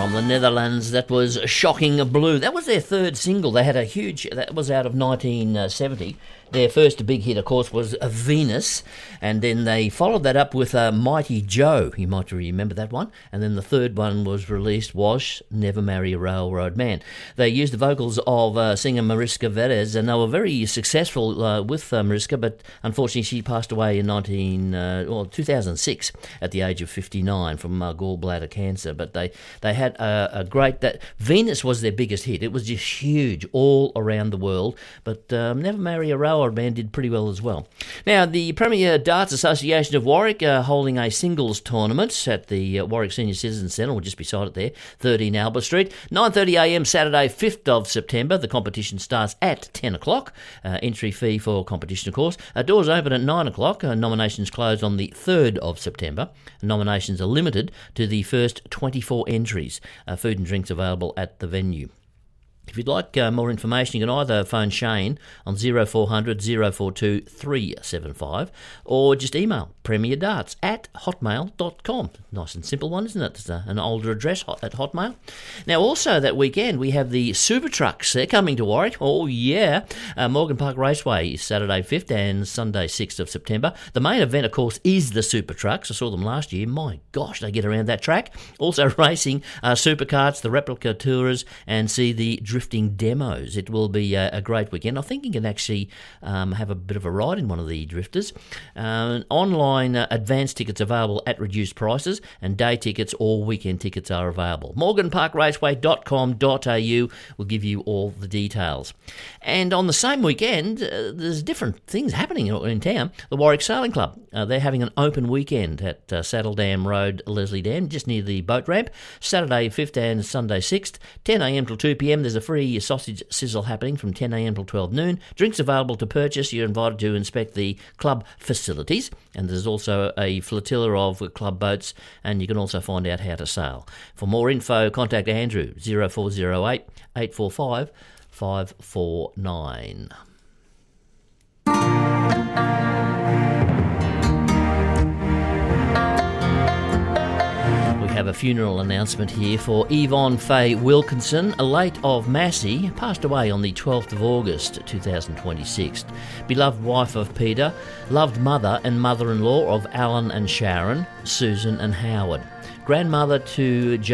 From the Netherlands, that was Shocking Blue. That was their third single. They had a huge... That was out of 1970. Their first big hit, of course, was Venus, and then they followed that up with Mighty Joe. You might remember that one. And then the third one was released was Never Marry a Railroad Man. They used the vocals of singer Mariska Verez, and they were very successful with Mariska, but unfortunately she passed away in 2006 at the age of 59 from gallbladder cancer. But they had a great... Venus was their biggest hit. It was just huge all around the world, but Never Marry a Railroad Man did pretty well as well. Now, the Premier Darts Association of Warwick are holding a singles tournament at the Warwick Senior Citizens Centre, or just beside it there, 13 Albert Street. 9:30am Saturday, 5th of September. The competition starts at 10 o'clock. Entry fee for competition, of course. Doors open at 9 o'clock. Nominations close on the 3rd of September. Nominations are limited to the first 24 entries. Food and drinks available at the venue. If you'd like more information, you can either phone Shane on 0400 042 375 or just email premierdarts@hotmail.com. Nice and simple one, isn't it? It's an older address at Hotmail. Now, also that weekend, we have the Super Trucks. They're coming to Warwick. Oh, yeah. Morgan Park Raceway is Saturday 5th and Sunday 6th of September. The main event, of course, is the Super Trucks. I saw them last year. My gosh, they get around that track. Also racing supercarts, the replica tourers, and see the drifting demos. It will be a great weekend. I think you can actually have a bit of a ride in one of the drifters. Online advance tickets available at reduced prices, and day tickets or weekend tickets are available. morganparkraceway.com.au will give you all the details. And on the same weekend, there's different things happening in town. The Warwick Sailing Club, they're having an open weekend at Saddle Dam Road, Leslie Dam, just near the boat ramp. Saturday 5th and Sunday 6th, 10am till 2pm. There's a free sausage sizzle happening from 10am till 12 noon. Drinks available to purchase. You're invited to inspect the club facilities, and there's also a flotilla of club boats, and you can also find out how to sail. For more info, contact Andrew 0408 845 549. Have a funeral announcement here for Yvonne Faye Wilkinson, a late of Massey, passed away on the 12th of August 2026. Beloved wife of Peter, loved mother and mother-in-law of Alan and Sharon, Susan and Howard. Grandmother to